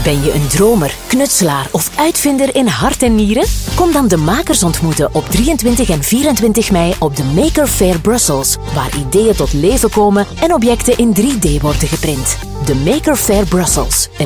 Ben je een dromer, knutselaar of uitvinder in hart en nieren? Kom dan de makers ontmoeten op 23 en 24 mei op de Maker Faire Brussels, waar ideeën tot leven komen en objecten in 3D worden geprint. De Maker Faire Brussels,